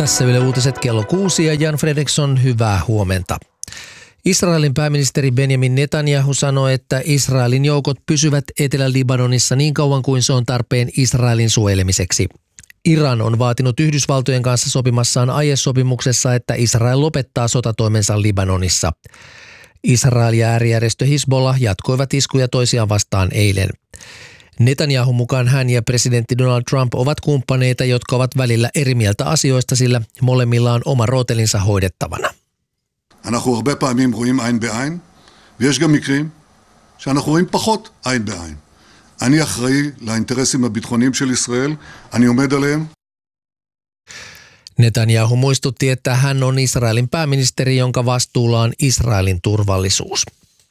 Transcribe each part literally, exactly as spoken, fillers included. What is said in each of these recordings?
Tässä Yle Uutiset kello kuusi ja Jan Fredriksson, hyvää huomenta. Israelin pääministeri Benjamin Netanyahu sanoi, että Israelin joukot pysyvät Etelä-Libanonissa niin kauan kuin se on tarpeen Israelin suojelemiseksi. Iran on vaatinut Yhdysvaltojen kanssa sopimassaan aiesopimuksessa, että Israel lopettaa sotatoimensa Libanonissa. Israel ja äärijärjestö Hizbollah jatkoivat iskuja toisiaan vastaan eilen. Netanyahun mukaan hän ja presidentti Donald Trump ovat kumppaneita, jotka ovat välillä eri mieltä asioista, sillä molemmilla on oma rootelinsa hoidettavana. אנחנו הרבה פעמים רואים עין בעין, ויש גם מקרים שאנחנו רואים פחות עין בעין. אני אחראי לאינטרסים הביטחוניים של ישראל, אני עומד עליהם. Netanyahu muistutti, että hän on Israelin pääministeri, jonka vastuulla on Israelin turvallisuus.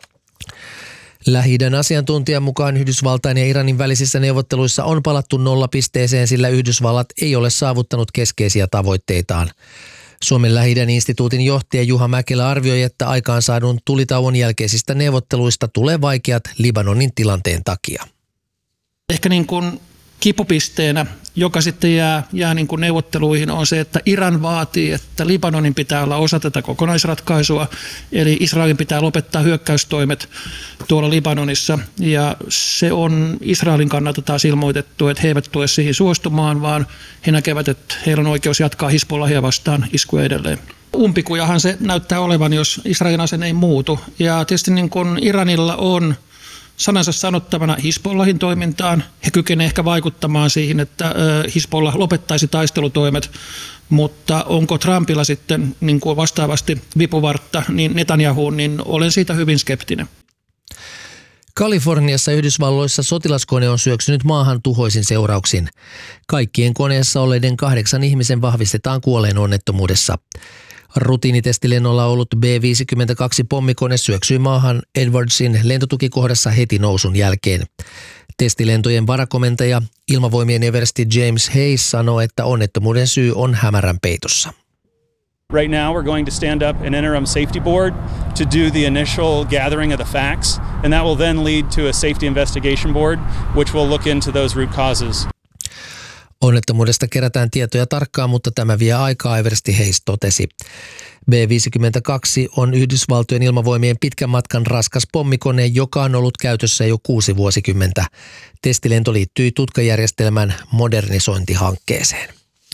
Lähi-idän asiantuntijan mukaan Yhdysvaltain ja Iranin välisissä neuvotteluissa on palattu nollapisteeseen, sillä Yhdysvallat ei ole saavuttanut keskeisiä tavoitteitaan. Suomen Lähi-idän instituutin johtaja Juha Mäkelä arvioi, että aikaansaadun tulitauon jälkeisistä neuvotteluista tulee vaikeat Libanonin tilanteen takia. Ehkä niin kuin kipupisteenä, joka sitten jää, jää niin kuin neuvotteluihin, on se, että Iran vaatii, että Libanonin pitää olla osa tätä kokonaisratkaisua, eli Israelin pitää lopettaa hyökkäystoimet tuolla Libanonissa, ja se on Israelin kannalta taas ilmoitettu, että he eivät tule siihen suostumaan, vaan he näkevät, että heillä on oikeus jatkaa Hizbollahia vastaan iskuja edelleen. Umpikujahan se näyttää olevan, jos Israelin asenne ei muutu, ja tietysti niin kuin Iranilla on sanansa sanottavana Hizbollahin toimintaan. He kykenevät ehkä vaikuttamaan siihen, että Hizbollah lopettaisi taistelutoimet, mutta onko Trumpilla sitten niin kuin vastaavasti vipuvartta niin Netanyahuun, niin olen siitä hyvin skeptinen. Kaliforniassa Yhdysvalloissa sotilaskone on syöksynyt maahan tuhoisin seurauksin. Kaikkien koneessa olleiden kahdeksan ihmisen vahvistetaan kuolleen onnettomuudessa. Rutiinitestilennolla ollut B viisikymmentäkaksi pommikone syöksyi maahan Edwardsin lentotukikohdassa heti nousun jälkeen. Testilentojen varakomentaja, ilmavoimien eversti James Hayes sanoi, että onnettomuuden syy on hämärän peitossa. Right now we're going to stand up an interim safety board to do the initial gathering of the facts, and that will then lead to a safety investigation board which will look into those root causes. Onnettomuudesta kerätään tietoja tarkkaan, mutta tämä vie aikaa, eversti Hayes totesi. B viisikymmentäkaksi on Yhdysvaltojen ilmavoimien pitkän matkan raskas pommikone, joka on ollut käytössä jo kuusi vuosikymmentä. Testilento liittyi tutkajärjestelmän modernisointihankkeeseen.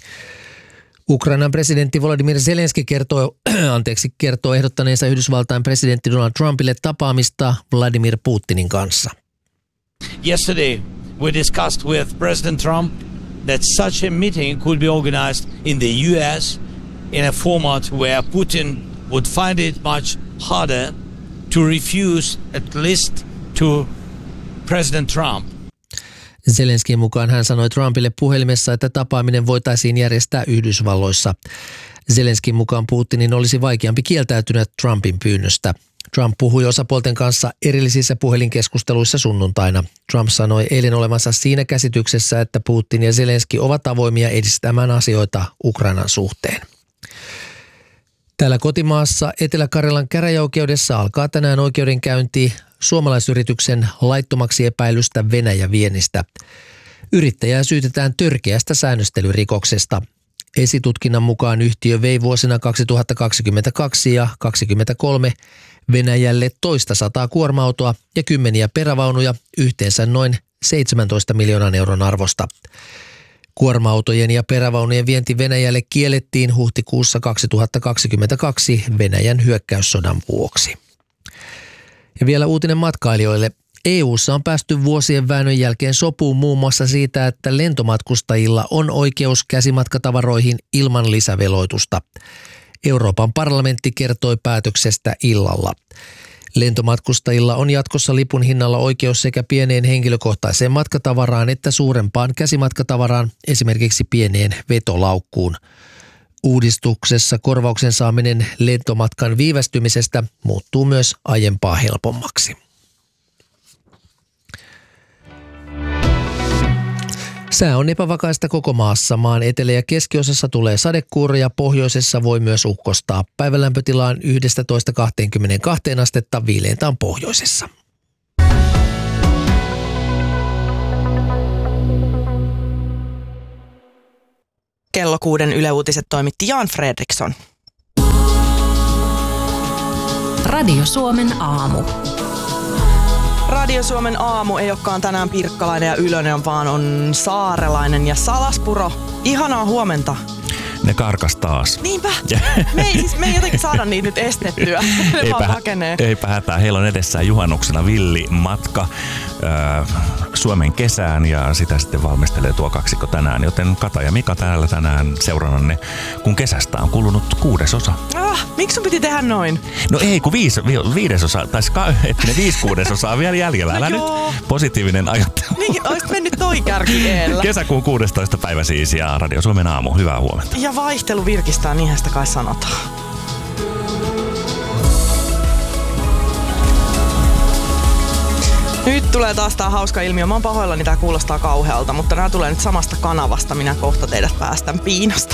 Ukrainan presidentti Volodymyr Zelenski kertoo, anteeksi, kertoo ehdottaneensa Yhdysvaltain presidentti Donald Trumpille tapaamista Vladimir Putinin kanssa. Yesterday we discussed with President Trump that such a meeting could be organized in the U S in a format where Putin would find it much harder to refuse at least to President Trump. Zelenskin mukaan hän sanoi Trumpille puhelimessa, että tapaaminen voitaisiin järjestää Yhdysvalloissa. Zelenskin mukaan Putinin olisi vaikeampi kieltäytyä Trumpin pyynnöstä. Trump puhui osapuolten kanssa erillisissä puhelinkeskusteluissa sunnuntaina. Trump sanoi eilen olevansa siinä käsityksessä, että Putin ja Zelenski ovat avoimia edistämään asioita Ukrainan suhteen. Täällä kotimaassa Etelä-Karjalan käräjäoikeudessa alkaa tänään oikeudenkäynti suomalaisyrityksen laittomaksi epäilystä Venäjä-viennistä. Yrittäjää syytetään törkeästä säännöstelyrikoksesta. Esitutkinnan mukaan yhtiö vei vuosina kaksituhattakaksikymmentäkaksi ja kaksituhattakaksikymmentäkolme Venäjälle toista sataa kuorma-autoa ja kymmeniä perävaunuja yhteensä noin seitsemäntoista miljoonan euron arvosta. Kuorma-autojen ja perävaunujen vienti Venäjälle kiellettiin huhtikuussa kaksituhattakaksikymmentäkaksi Venäjän hyökkäyssodan vuoksi. Ja vielä uutinen matkailijoille. E U:ssa on päästy vuosien väännön jälkeen sopuun muun muassa siitä, että lentomatkustajilla on oikeus käsimatkatavaroihin ilman lisäveloitusta. Euroopan parlamentti kertoi päätöksestä illalla. Lentomatkustajilla on jatkossa lipun hinnalla oikeus sekä pieneen henkilökohtaiseen matkatavaraan että suurempaan käsimatkatavaraan, esimerkiksi pieneen vetolaukkuun. Uudistuksessa korvauksen saaminen lentomatkan viivästymisestä muuttuu myös aiempaa helpommaksi. Sää on epävakaista koko maassa. Maan etelä- ja keskiosassa tulee sadekuuroja, pohjoisessa voi myös ukkostaa. Päivälämpötila on yksitoista kaksikymmentäkaksi astetta, viileintä on pohjoisessa. kello kuuden Yle Uutiset toimitti Jan Fredriksson. Radio Suomen aamu. Radio Suomen aamu ei olekaan tänään Pirkkalainen ja Ylönen, vaan on Saarelainen ja Salaspuro. Ihanaa huomenta. Ne karkas taas. Niinpä. Me ei, siis me ei jotenkin saada niitä nyt estettyä. Ne eipä, vaan pakenee. Eipä hätää. Heillä on edessään juhannuksena villi matka äh, Suomen kesään ja sitä sitten valmistelee tuo kaksikko tänään. Joten Kata ja Mika täällä tänään seurannanne, kun kesästä on kulunut kuudesosa. Ah, miksi sun piti tehdä noin? No ei, kun viis, vi, viidesosa, tai ska, hetkinen, viisi kuudesosaa vielä jäljellä. Älä no nyt positiivinen ajattelu. Niin, oisit mennyt toi kärki eellä. Kesäkuun kuudestoista päivä siis ja Radio Suomen aamu. Hyvää huomenta. Ja vaihtelu virkistää, niinhän sitä kai sanotaan. Nyt tulee taas tää hauska ilmiö. Mä oon pahoillani, tää kuulostaa kauhealta, mutta nää tulee nyt samasta kanavasta. Minä kohta teidät päästän piinasta.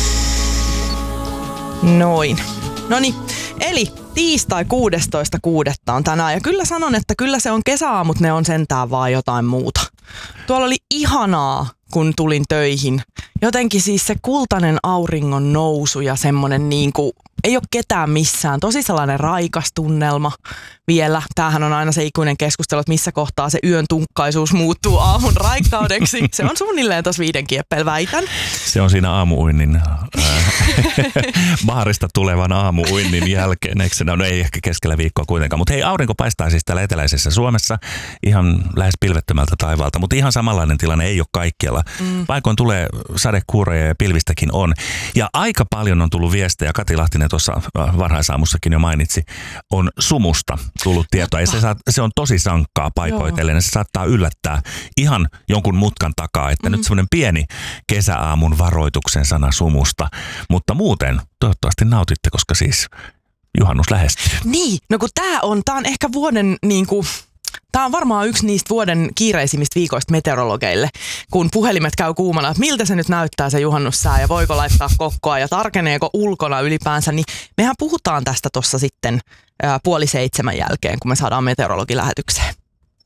Noin. Noniin. Eli tiistai kuudestoista kuudetta on tänään. Ja kyllä sanon, että kyllä se on kesäaamut, ne on sentään vaan jotain muuta. Tuolla oli ihanaa, kun tulin töihin. Jotenkin siis se kultainen auringon nousu ja semmonen niinku, ei ole ketään missään. Tosi sellainen raikas tunnelma vielä. Tämähän on aina se ikuinen keskustelu, että missä kohtaa se yön tunkkaisuus muuttuu aamun raikkaudeksi. Se on suunnilleen tuossa viiden kieppeillä, väitän. Se on siinä aamuuinnin, äh, baarista tulevan aamuuinnin jälkeen. Eikö se, no ei ehkä keskellä viikkoa kuitenkaan. Mutta hei, aurinko paistaa siis täällä eteläisessä Suomessa ihan lähes pilvettömältä taivaalta. Mutta ihan samanlainen tilanne ei ole kaikkialla. Mm. Paikoin tulee sadekuuroja ja pilvistäkin on. Ja aika paljon on tullut viestejä, Kati Lahtinen tuossa varhaisaamussakin jo mainitsi, on sumusta tullut tietoa. Ja se, saa, se on tosi sankkaa paikoitellen ja se saattaa yllättää ihan jonkun mutkan takaa, että mm. nyt semmoinen pieni kesäaamun varoituksen sana sumusta. Mutta muuten toivottavasti nautitte, koska siis juhannus lähestyy. Niin, no kun tää on, tää on ehkä vuoden niinku... Tämä on varmaan yksi niistä vuoden kiireisimmistä viikoista meteorologeille, kun puhelimet käy kuumana, että miltä se nyt näyttää se juhannussää ja voiko laittaa kokkoa ja tarkeneeko ulkona ylipäänsä. Niin mehän puhutaan tästä tuossa sitten ää, puoli seitsemän jälkeen, kun me saadaan meteorologilähetykseen.